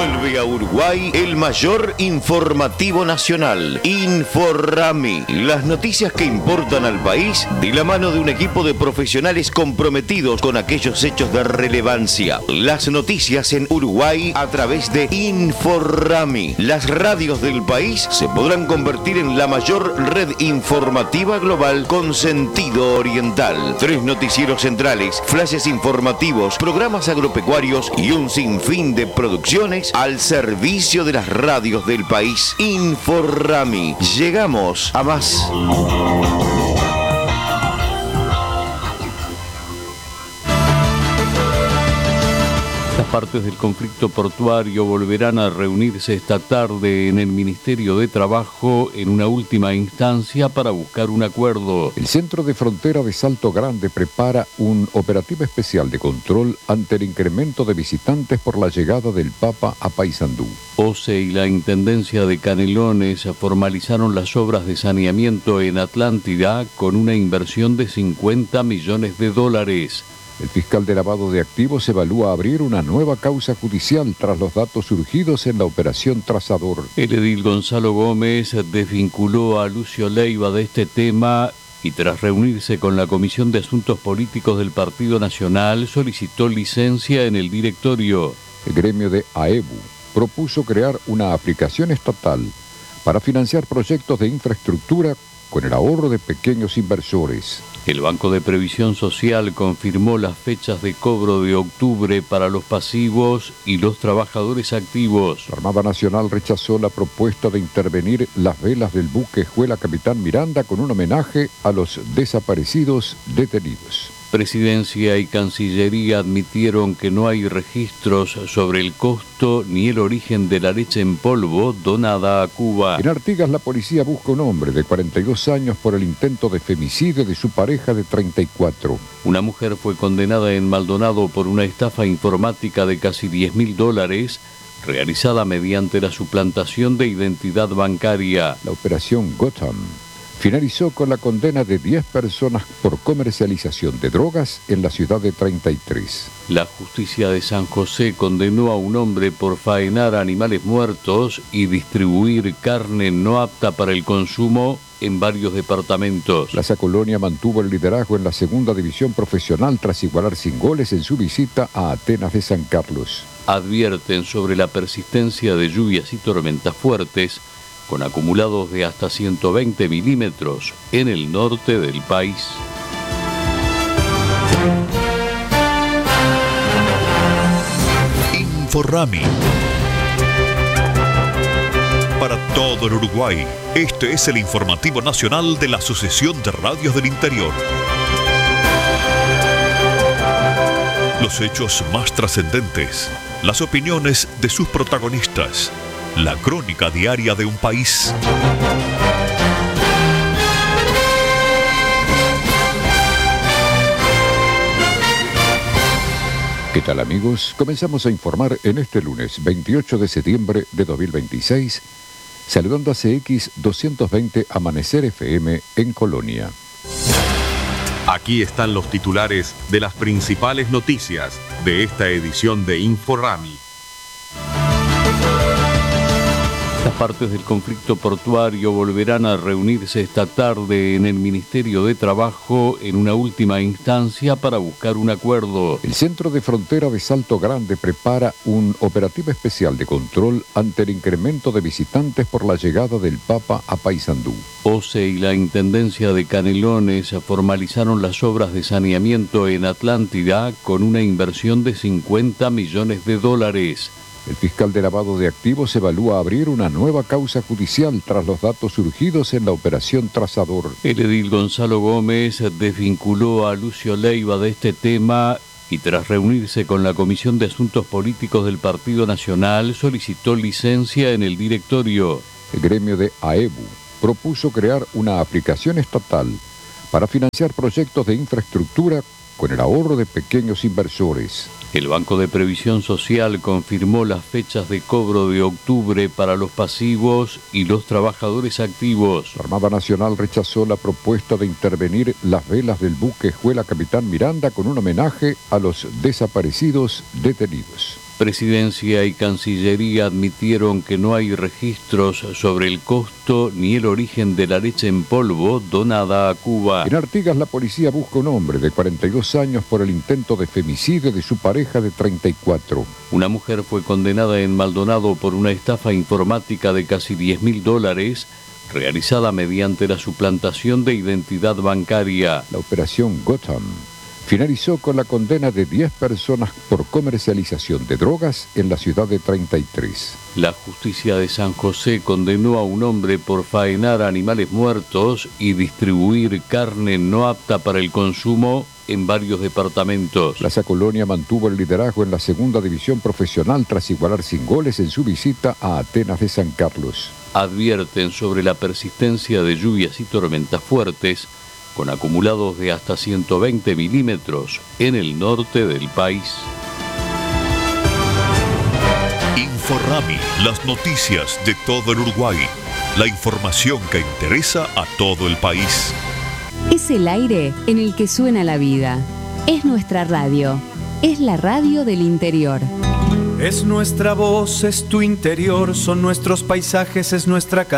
Vuelve a Uruguay el mayor informativo nacional, Inforrami. Las noticias que importan al país de la mano de un equipo de profesionales comprometidos con aquellos hechos de relevancia. Las noticias en Uruguay a través de Inforrami. Las radios del país se podrán convertir en la mayor red informativa global con sentido oriental. 3 noticieros centrales, flashes informativos, programas agropecuarios y un sinfín de producciones al servicio de las radios del país. Inforrami. Llegamos a más. Las partes del conflicto portuario volverán a reunirse esta tarde en el Ministerio de Trabajo en una última instancia para buscar un acuerdo. El Centro de Frontera de Salto Grande prepara un operativo especial de control ante el incremento de visitantes por la llegada del Papa a Paysandú. OCE y la Intendencia de Canelones formalizaron las obras de saneamiento en Atlántida con una inversión de $50 millones. El fiscal de lavado de activos evalúa abrir una nueva causa judicial tras los datos surgidos en la operación Trazador. El edil Gonzalo Gómez desvinculó a Lucio Leiva de este tema y tras reunirse con la Comisión de Asuntos Políticos del Partido Nacional solicitó licencia en el directorio. El gremio de AEBU propuso crear una aplicación estatal para financiar proyectos de infraestructura con el ahorro de pequeños inversores. El Banco de Previsión Social confirmó las fechas de cobro de octubre para los pasivos y los trabajadores activos. La Armada Nacional rechazó la propuesta de intervenir las velas del buque Escuela Capitán Miranda con un homenaje a los desaparecidos detenidos. Presidencia y Cancillería admitieron que no hay registros sobre el costo ni el origen de la leche en polvo donada a Cuba. En Artigas, la policía busca un hombre de 42 años por el intento de femicidio de su pareja de 34. Una mujer fue condenada en Maldonado por una estafa informática de casi $10.000 realizada mediante la suplantación de identidad bancaria. La operación Gotham finalizó con la condena de 10 personas por comercialización de drogas en la ciudad de 33. La justicia de San José condenó a un hombre por faenar animales muertos y distribuir carne no apta para el consumo en varios departamentos. Plaza Colonia mantuvo el liderazgo en la segunda división profesional tras igualar sin goles en su visita a Atenas de San Carlos. Advierten sobre la persistencia de lluvias y tormentas fuertes con acumulados de hasta 120 milímetros en el norte del país. Inforrami. Para todo el Uruguay, este es el informativo nacional de la Asociación de Radios del Interior. Los hechos más trascendentes, las opiniones de sus protagonistas, la crónica diaria de un país. ¿Qué tal, amigos? Comenzamos a informar en este lunes 28 de septiembre de 2026, saludando a CX 220 Amanecer FM en Colonia. Aquí están los titulares de las principales noticias de esta edición de Inforrami. Las partes del conflicto portuario volverán a reunirse esta tarde en el Ministerio de Trabajo en una última instancia para buscar un acuerdo. El Centro de Frontera de Salto Grande prepara un operativo especial de control ante el incremento de visitantes por la llegada del Papa a Paysandú. OCE y la Intendencia de Canelones formalizaron las obras de saneamiento en Atlántida con una inversión de $50 millones. El fiscal de lavado de activos evalúa abrir una nueva causa judicial tras los datos surgidos en la operación Trazador. El edil Gonzalo Gómez desvinculó a Lucio Leiva de este tema y tras reunirse con la Comisión de Asuntos Políticos del Partido Nacional solicitó licencia en el directorio. El gremio de AEBU propuso crear una aplicación estatal para financiar proyectos de infraestructura con el ahorro de pequeños inversores. El Banco de Previsión Social confirmó las fechas de cobro de octubre para los pasivos y los trabajadores activos. La Armada Nacional rechazó la propuesta de intervenir las velas del buque Escuela Capitán Miranda con un homenaje a los desaparecidos detenidos. Presidencia y Cancillería admitieron que no hay registros sobre el costo ni el origen de la leche en polvo donada a Cuba. En Artigas, la policía busca un hombre de 42 años por el intento de femicidio de su pareja de 34. Una mujer fue condenada en Maldonado por una estafa informática de casi $10.000 realizada mediante la suplantación de identidad bancaria. La operación Gotham finalizó con la condena de 10 personas por comercialización de drogas en la ciudad de 33. La justicia de San José condenó a un hombre por faenar animales muertos y distribuir carne no apta para el consumo en varios departamentos. La Sacolonia mantuvo el liderazgo en la segunda división profesional tras igualar sin goles en su visita a Atenas de San Carlos. Advierten sobre la persistencia de lluvias y tormentas fuertes con acumulados de hasta 120 milímetros en el norte del país. Inforrami, las noticias de todo el Uruguay. La información que interesa a todo el país. Es el aire en el que suena la vida. Es nuestra radio. Es la radio del interior. Es nuestra voz, es tu interior, son nuestros paisajes, es nuestra